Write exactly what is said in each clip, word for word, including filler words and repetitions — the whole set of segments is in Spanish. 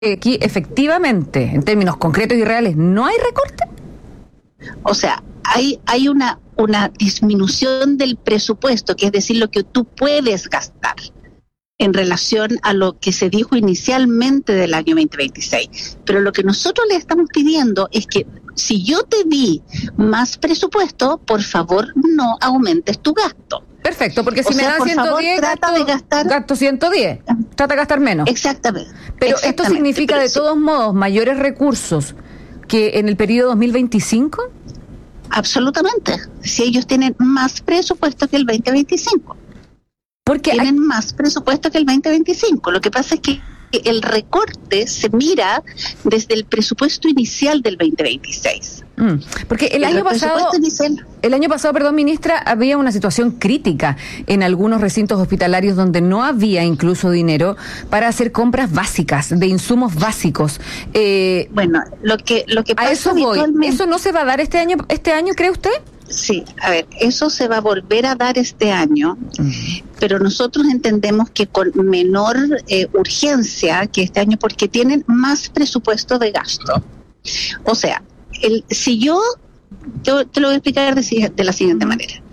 aquí efectivamente, en términos concretos y reales, no hay recorte? O sea, hay, hay una, una disminución del presupuesto, que es decir, lo que tú puedes gastar en relación a lo que se dijo inicialmente del año veinte veintiséis. Pero lo que nosotros le estamos pidiendo es que si yo te di más presupuesto, por favor no aumentes tu gasto. Perfecto, porque si o me sea, dan por ciento diez, favor, trata gasto, de gastar... gasto ciento diez. Trata de gastar menos. Exactamente. Pero exactamente. esto significa Pero de sí, todos modos mayores recursos que en el periodo dos mil veinticinco. absolutamente. Si ellos tienen más presupuesto que el veinte veinticinco. Porque tienen hay... más presupuesto que el veinte veinticinco. Lo que pasa es que el recorte se mira desde el presupuesto inicial del veinte veintiséis. Mm, porque el, el año pasado, inicial... el año pasado, perdón, ministra, había una situación crítica en algunos recintos hospitalarios donde no había incluso dinero para hacer compras básicas, de insumos básicos. Eh, bueno, lo que lo que pasa a eso voy. ¿Eso no se va a dar este año, este año, cree usted? Sí, a ver, eso se va a volver a dar este año, uh-huh. pero nosotros entendemos que con menor eh, urgencia que este año, porque tienen más presupuesto de gasto. O sea, el, si yo, yo te lo voy a explicar de, de la siguiente manera.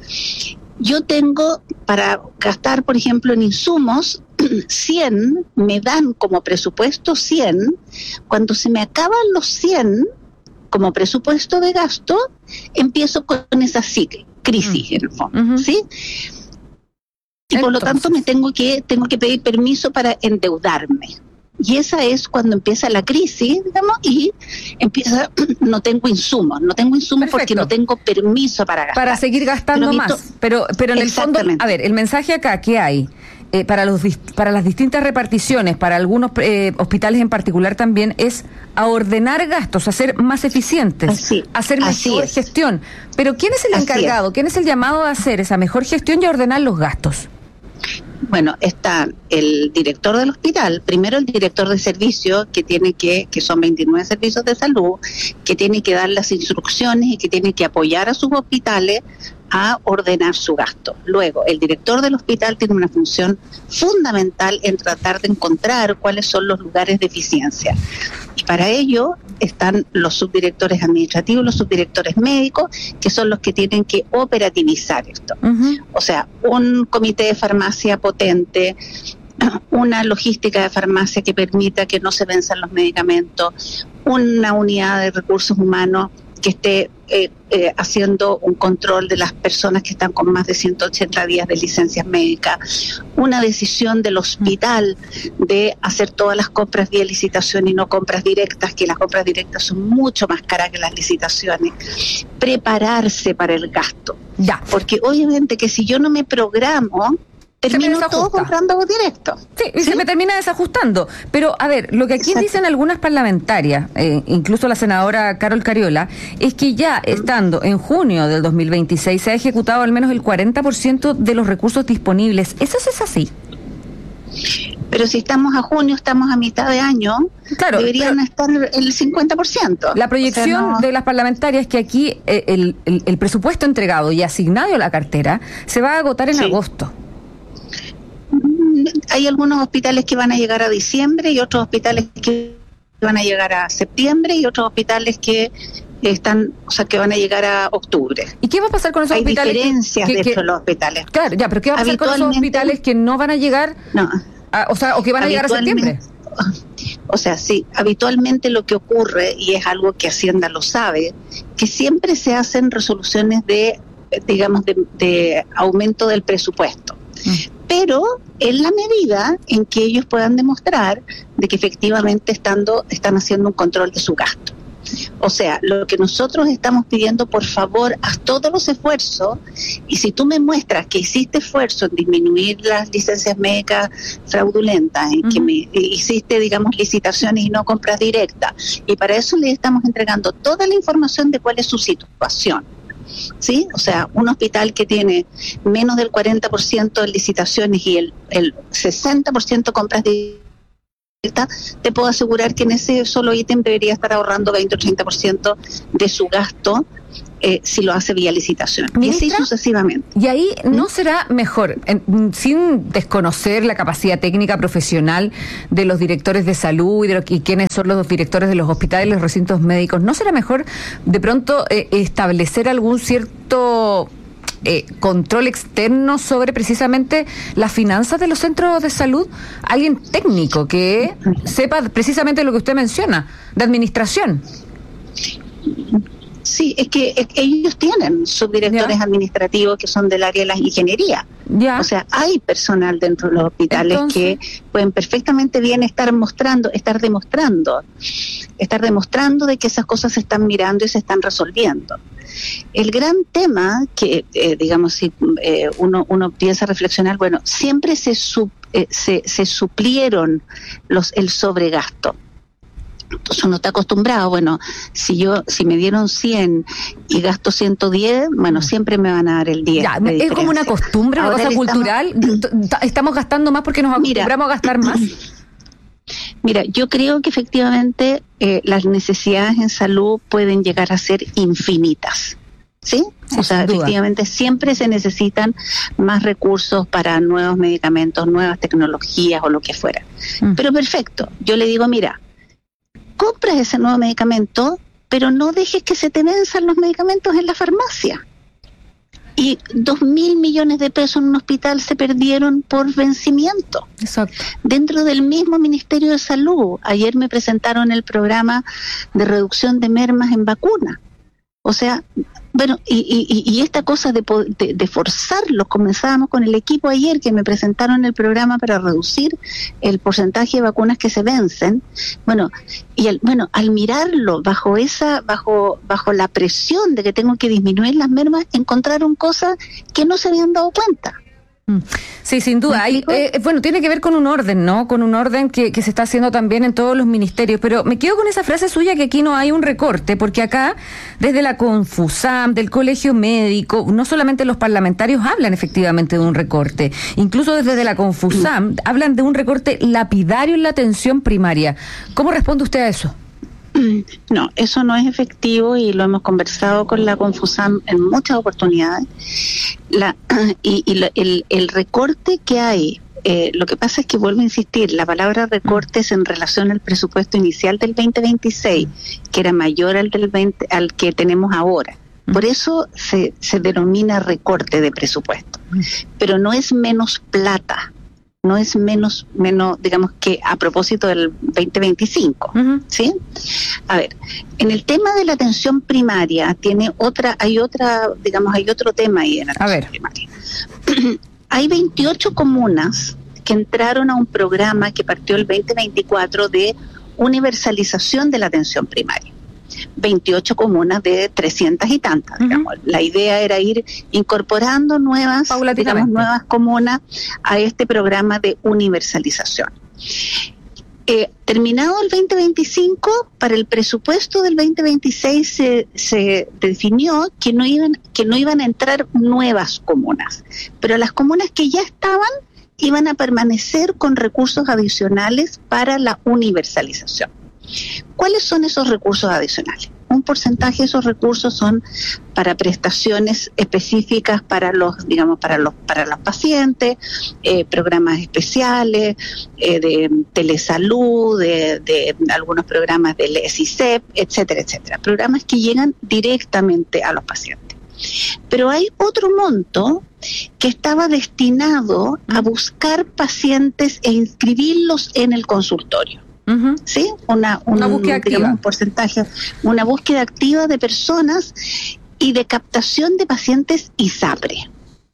Yo tengo para gastar, por ejemplo, en insumos, cien, me dan como presupuesto cien, cuando se me acaban los cien, como presupuesto de gasto, empiezo con esa ciclo, crisis, uh-huh. en el fondo, uh-huh. ¿sí? Y Entonces. por lo tanto me tengo que tengo que pedir permiso para endeudarme. Y esa es cuando empieza la crisis, digamos, y empieza, no tengo insumos, no tengo insumos Perfecto. porque no tengo permiso para gastar. Para seguir gastando pero, más. Pero, pero en el fondo, a ver, el mensaje acá, ¿qué hay? Eh, para los para las distintas reparticiones, para algunos eh, hospitales en particular también, es a ordenar gastos, a ser más eficientes, así, hacer mejor es. gestión. Pero ¿quién es el así encargado? Es. ¿Quién es el llamado a hacer esa mejor gestión y a ordenar los gastos? Bueno, está el director del hospital, primero el director de servicio, que tiene que, que son veintinueve servicios de salud, que tiene que dar las instrucciones y que tiene que apoyar a sus hospitales a ordenar su gasto. Luego, el director del hospital tiene una función fundamental en tratar de encontrar cuáles son los lugares de eficiencia. Y para ello están los subdirectores administrativos, los subdirectores médicos, que son los que tienen que operativizar esto. Uh-huh. O sea, un comité de farmacia potente, una logística de farmacia que permita que no se venzan los medicamentos, una unidad de recursos humanos que esté eh, eh, haciendo un control de las personas que están con más de ciento ochenta días de licencias médicas, una decisión del hospital de hacer todas las compras vía licitación y no compras directas, que las compras directas son mucho más caras que las licitaciones, prepararse para el gasto. Ya. Porque obviamente que si yo no me programo, termino todo comprando directo. Sí, y ¿Sí? se me termina desajustando. Pero, a ver, lo que aquí Exacto. dicen algunas parlamentarias, eh, incluso la senadora Carol Cariola, es que ya estando en junio del dos mil veintiséis se ha ejecutado al menos el cuarenta por ciento de los recursos disponibles. ¿Eso es así? Pero si estamos a junio, estamos a mitad de año, claro, deberían estar el cincuenta por ciento. La proyección o sea, no... de las parlamentarias es que aquí eh, el, el, el presupuesto entregado y asignado a la cartera se va a agotar en sí. agosto. Hay algunos hospitales que van a llegar a diciembre y otros hospitales que van a llegar a septiembre y otros hospitales que están, o sea, que van a llegar a octubre. ¿Y qué va a pasar con esos Hay hospitales? Hay diferencias que, dentro que, de los hospitales. Claro, ya, pero ¿qué va a pasar con esos hospitales que no van a llegar, no, a, o sea, o que van a llegar a septiembre? O sea, sí, habitualmente lo que ocurre, y es algo que Hacienda lo sabe, que siempre se hacen resoluciones de, digamos, de, de aumento del presupuesto. Mm. Pero en la medida en que ellos puedan demostrar de que efectivamente estando, están haciendo un control de su gasto. O sea, lo que nosotros estamos pidiendo, por favor, haz todos los esfuerzos, y si tú me muestras que hiciste esfuerzo en disminuir las licencias médicas fraudulentas, en uh-huh. que me hiciste, digamos, licitaciones y no compras directas, y para eso le estamos entregando toda la información de cuál es su situación. ¿Sí? O sea, un hospital que tiene menos del cuarenta por ciento de licitaciones y el, el sesenta por ciento compras directas, te puedo asegurar que en ese solo ítem debería estar ahorrando veinte o treinta por ciento de su gasto eh, si lo hace vía licitación. ¿Ministra? Y así sucesivamente. Y ahí no ¿Mm? será mejor, en, sin desconocer la capacidad técnica profesional de los directores de salud y de lo, y quiénes son los directores de los hospitales y los recintos médicos, ¿no será mejor de pronto eh, establecer algún cierto Eh, control externo sobre precisamente las finanzas de los centros de salud? Alguien técnico que sepa precisamente lo que usted menciona, de administración. Sí, es que, es que ellos tienen subdirectores ya. administrativos que son del área de la ingeniería. Ya. O sea, hay personal dentro de los hospitales Entonces, que pueden perfectamente bien estar mostrando, estar demostrando, estar demostrando de que esas cosas se están mirando y se están resolviendo. El gran tema que, eh, digamos, si eh, uno uno piensa reflexionar, bueno, siempre se sub, eh, se, se suplieron los el sobregasto. Entonces uno está acostumbrado, bueno, si yo si me dieron cien y gasto ciento diez, bueno, siempre me van a dar el diez. Ya, es como una costumbre, una Ahora cosa cultural. Estamos, estamos gastando más porque nos acostumbramos mira, a gastar más. Mira, yo creo que efectivamente eh, las necesidades en salud pueden llegar a ser infinitas, ¿sí? sí o sea, efectivamente siempre se necesitan más recursos para nuevos medicamentos, nuevas tecnologías o lo que fuera. Mm. Pero perfecto, yo le digo, mira, compras ese nuevo medicamento, pero no dejes que se te venzan los medicamentos en la farmacia. Y dos mil millones de pesos en un hospital se perdieron por vencimiento. Exacto. Dentro del mismo Ministerio de Salud, ayer me presentaron el programa de reducción de mermas en vacunas. O sea, bueno, y, y, y esta cosa de, de, de forzarlos, comenzábamos con el equipo ayer que me presentaron el programa para reducir el porcentaje de vacunas que se vencen. Bueno, y el, bueno, al mirarlo bajo esa, bajo, bajo la presión de que tengo que disminuir las mermas, encontraron cosas que no se habían dado cuenta. Sí, sin duda. Hay, eh, bueno, tiene que ver con un orden, ¿no? Con un orden que, que se está haciendo también en todos los ministerios. Pero me quedo con esa frase suya que aquí no hay un recorte, porque acá, desde la Confusam, del Colegio Médico, no solamente los parlamentarios hablan efectivamente de un recorte, incluso desde la Confusam hablan de un recorte lapidario en la atención primaria. ¿Cómo responde usted a eso? No, eso no es efectivo y lo hemos conversado con la Confusam en muchas oportunidades. La, y y la, el, el recorte que hay, eh, lo que pasa es que vuelvo a insistir, la palabra recorte es en relación al presupuesto inicial del veinte veintiséis, que era mayor al del veinte, al que tenemos ahora. Por eso se, se denomina recorte de presupuesto, pero no es menos plata. No es menos, menos, digamos que a propósito del veinte veinticinco, uh-huh. ¿sí? A ver, en el tema de la atención primaria tiene otra, hay otra, digamos, hay otro tema ahí en la atención a ver. primaria. Hay veintiocho comunas que entraron a un programa que partió el veinte veinticuatro de universalización de la atención primaria. veintiocho comunas de trescientas y tantas, uh-huh. digamos. La idea era ir incorporando nuevas, digamos, nuevas comunas a este programa de universalización. Eh, terminado el veinte veinticinco, para el presupuesto del veinte veintiséis se, se definió que no iban, que no iban a entrar nuevas comunas, pero las comunas que ya estaban iban a permanecer con recursos adicionales para la universalización. ¿Cuáles son esos recursos adicionales? Un porcentaje de esos recursos son para prestaciones específicas para los, digamos, para los, para los pacientes, eh, programas especiales, eh, de telesalud, de, de algunos programas del E S I C E P, etcétera, etcétera. Programas que llegan directamente a los pacientes. Pero hay otro monto que estaba destinado a buscar pacientes e inscribirlos en el consultorio. Uh-huh. ¿Sí? Una, un, una búsqueda activa. Digamos, un porcentaje, una búsqueda activa de personas y de captación de pacientes ISAPRE.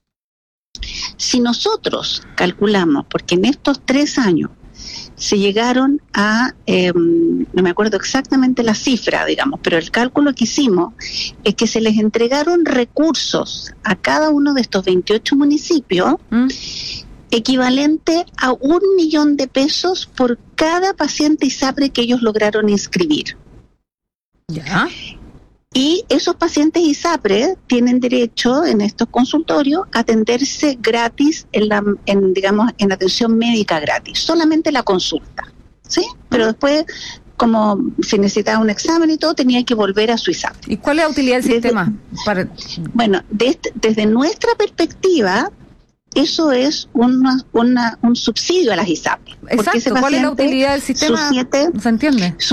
Si nosotros calculamos, porque en estos tres años se llegaron a, eh, no me acuerdo exactamente la cifra, digamos, pero el cálculo que hicimos es que se les entregaron recursos a cada uno de estos veintiocho municipios, ¿Mm? equivalente a un millón de pesos por cada paciente ISAPRE que ellos lograron inscribir. Ya. Y esos pacientes ISAPRE tienen derecho en estos consultorios a atenderse gratis en la, en, digamos, en atención médica gratis, solamente la consulta, ¿sí? Pero después como si necesitaba un examen y todo, tenía que volver a su I S A P R E. ¿Y cuál es la utilidad del Desde, sistema? Para... Bueno, de, desde nuestra perspectiva, eso es una, una, un subsidio a las I S A P R E. Exacto, ¿cuál es la utilidad del sistema? Siete, ¿Se entiende?